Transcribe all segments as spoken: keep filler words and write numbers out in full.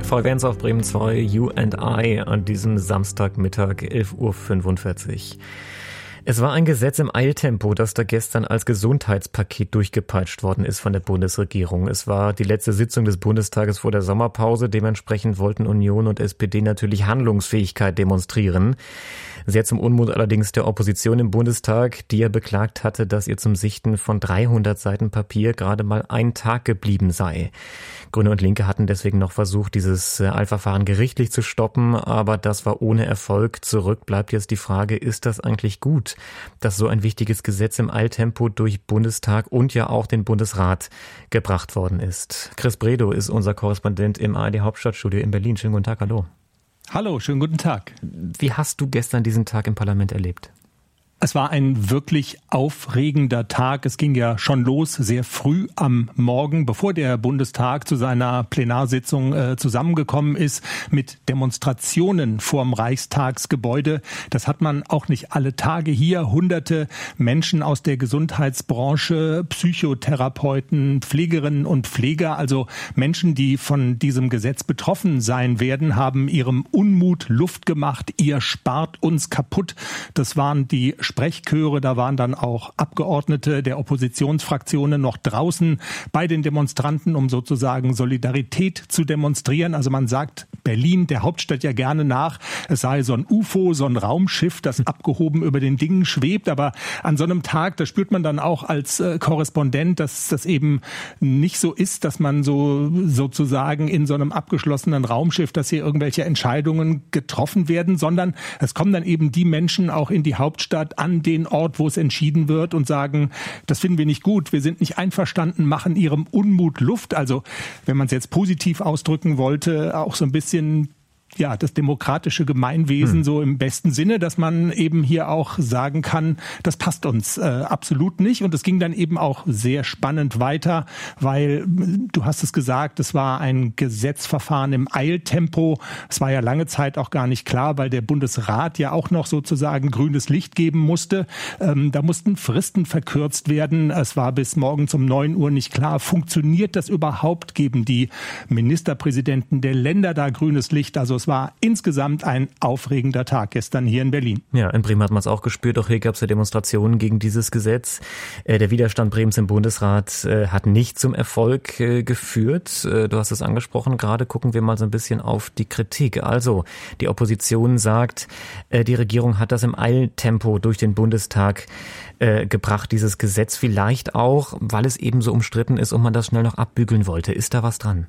Frequenz auf Bremen zwei, You and I an diesem Samstagmittag, elf Uhr fünfundvierzig. Es war ein Gesetz im Eiltempo, das da gestern als Gesundheitspaket durchgepeitscht worden ist von der Bundesregierung. Es war die letzte Sitzung des Bundestages vor der Sommerpause. Dementsprechend wollten Union und S P D natürlich Handlungsfähigkeit demonstrieren. Sehr zum Unmut allerdings der Opposition im Bundestag, die ja beklagt hatte, dass ihr zum Sichten von dreihundert Seiten Papier gerade mal ein Tag geblieben sei. Grüne und Linke hatten deswegen noch versucht, dieses Eilverfahren gerichtlich zu stoppen, aber das war ohne Erfolg. Zurück bleibt jetzt die Frage, ist das eigentlich gut, dass so ein wichtiges Gesetz im Eiltempo durch Bundestag und ja auch den Bundesrat gebracht worden ist? Chris Bredow ist unser Korrespondent im A R D Hauptstadtstudio in Berlin. Schönen guten Tag, hallo. Hallo, schönen guten Tag. Wie hast du gestern diesen Tag im Parlament erlebt? Es war ein wirklich aufregender Tag. Es ging ja schon los, sehr früh am Morgen, bevor der Bundestag zu seiner Plenarsitzung äh, zusammengekommen ist, mit Demonstrationen vorm Reichstagsgebäude. Das hat man auch nicht alle Tage hier. Hunderte Menschen aus der Gesundheitsbranche, Psychotherapeuten, Pflegerinnen und Pfleger, also Menschen, die von diesem Gesetz betroffen sein werden, haben ihrem Unmut Luft gemacht. Ihr spart uns kaputt. Das waren die Sprechchöre, da waren dann auch Abgeordnete der Oppositionsfraktionen noch draußen bei den Demonstranten, um sozusagen Solidarität zu demonstrieren. Also man sagt Berlin, der Hauptstadt, ja gerne nach, es sei so ein U F O, so ein Raumschiff, das abgehoben über den Dingen schwebt. Aber an so einem Tag, da spürt man dann auch als äh, Korrespondent, dass das eben nicht so ist, dass man so sozusagen in so einem abgeschlossenen Raumschiff, dass hier irgendwelche Entscheidungen getroffen werden, sondern es kommen dann eben die Menschen auch in die Hauptstadt, an den Ort, wo es entschieden wird und sagen, das finden wir nicht gut, wir sind nicht einverstanden, machen ihrem Unmut Luft. Also wenn man es jetzt positiv ausdrücken wollte, auch so ein bisschen ja, das demokratische Gemeinwesen hm. so im besten Sinne, dass man eben hier auch sagen kann, das passt uns äh, absolut nicht. Und es ging dann eben auch sehr spannend weiter, weil, du hast es gesagt, es war ein Gesetzverfahren im Eiltempo. Es war ja lange Zeit auch gar nicht klar, weil der Bundesrat ja auch noch sozusagen grünes Licht geben musste. Ähm, da mussten Fristen verkürzt werden. Es war bis morgens um neun Uhr nicht klar, funktioniert das überhaupt? Geben die Ministerpräsidenten der Länder da grünes Licht? Also es war insgesamt ein aufregender Tag gestern hier in Berlin. Ja, in Bremen hat man es auch gespürt. Auch hier gab es ja Demonstrationen gegen dieses Gesetz. Äh, der Widerstand Bremens im Bundesrat äh, hat nicht zum Erfolg äh, geführt. Äh, du hast es angesprochen. Gerade gucken wir mal so ein bisschen auf die Kritik. Also die Opposition sagt, äh, die Regierung hat das im Eiltempo durch den Bundestag äh, gebracht, dieses Gesetz. Vielleicht auch, weil es eben so umstritten ist und man das schnell noch abbügeln wollte. Ist da was dran?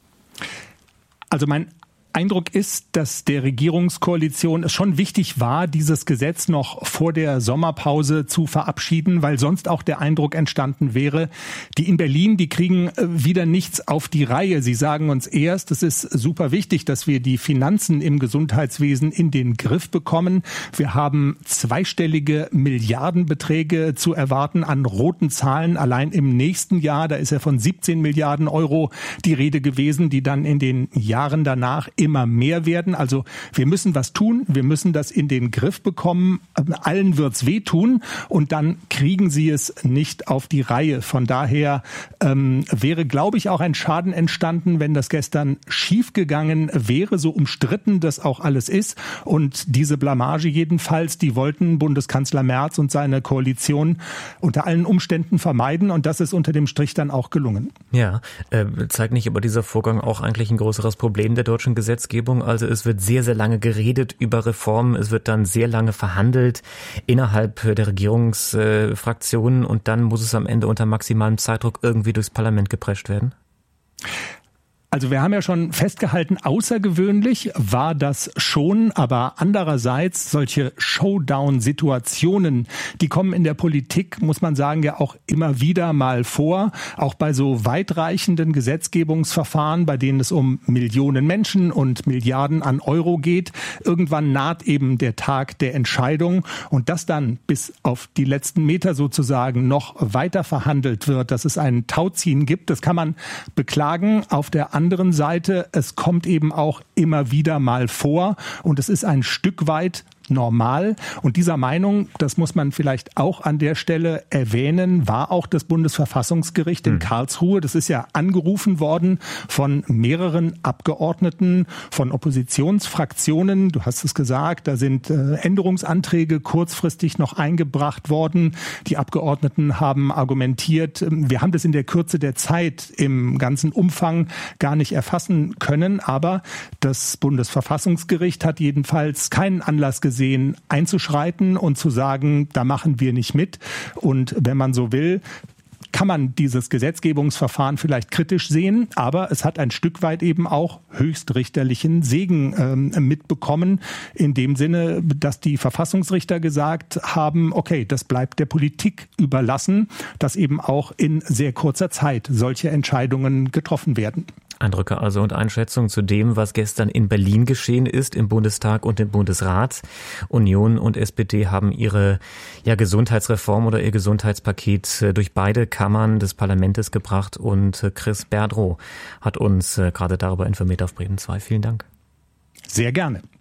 Also mein Eindruck ist, dass der Regierungskoalition es schon wichtig war, dieses Gesetz noch vor der Sommerpause zu verabschieden, weil sonst auch der Eindruck entstanden wäre, die in Berlin, die kriegen wieder nichts auf die Reihe. Sie sagen uns erst, es ist super wichtig, dass wir die Finanzen im Gesundheitswesen in den Griff bekommen. Wir haben zweistellige Milliardenbeträge zu erwarten an roten Zahlen. Allein im nächsten Jahr, da ist ja von siebzehn Milliarden Euro die Rede gewesen, die dann in den Jahren danach immer mehr werden. Also wir müssen was tun, wir müssen das in den Griff bekommen. Allen wird's wehtun und dann kriegen sie es nicht auf die Reihe. Von daher ähm, wäre, glaube ich, auch ein Schaden entstanden, wenn das gestern schiefgegangen wäre, so umstritten das auch alles ist. Und diese Blamage jedenfalls, die wollten Bundeskanzler Merz und seine Koalition unter allen Umständen vermeiden und das ist unter dem Strich dann auch gelungen. Ja, äh, zeigt nicht aber dieser Vorgang auch eigentlich ein größeres Problem der deutschen Gesetzgebung? Gesetzgebung. Also es wird sehr, sehr lange geredet über Reformen. Es wird dann sehr lange verhandelt innerhalb der Regierungsfraktionen und dann muss es am Ende unter maximalem Zeitdruck irgendwie durchs Parlament geprescht werden? Also wir haben ja schon festgehalten, außergewöhnlich war das schon, aber andererseits solche Showdown-Situationen, die kommen in der Politik, muss man sagen, ja auch immer wieder mal vor, auch bei so weitreichenden Gesetzgebungsverfahren, bei denen es um Millionen Menschen und Milliarden an Euro geht. Irgendwann naht eben der Tag der Entscheidung und dass dann bis auf die letzten Meter sozusagen noch weiter verhandelt wird, dass es ein Tauziehen gibt, das kann man beklagen. Auf der anderen Seite, es kommt eben auch immer wieder mal vor und es ist ein Stück weit normal. Und dieser Meinung, das muss man vielleicht auch an der Stelle erwähnen, war auch das Bundesverfassungsgericht in Karlsruhe. Das ist ja angerufen worden von mehreren Abgeordneten, von Oppositionsfraktionen. Du hast es gesagt, da sind äh, Änderungsanträge kurzfristig noch eingebracht worden. Die Abgeordneten haben argumentiert, wir haben das in der Kürze der Zeit im ganzen Umfang gar nicht erfassen können, aber das Bundesverfassungsgericht hat jedenfalls keinen Anlass gesehen, einzuschreiten und zu sagen, da machen wir nicht mit. Und wenn man so will, kann man dieses Gesetzgebungsverfahren vielleicht kritisch sehen, aber es hat ein Stück weit eben auch höchstrichterlichen Segen ähm, mitbekommen, in dem Sinne, dass die Verfassungsrichter gesagt haben, okay, das bleibt der Politik überlassen, dass eben auch in sehr kurzer Zeit solche Entscheidungen getroffen werden. Eindrücke also und Einschätzungen zu dem, was gestern in Berlin geschehen ist, im Bundestag und im Bundesrat. Union und S P D haben ihre ja, Gesundheitsreform oder ihr Gesundheitspaket durch beide Kammern des Parlaments gebracht und Chris Berdrow hat uns gerade darüber informiert auf Bremen zwei. Vielen Dank. Sehr gerne.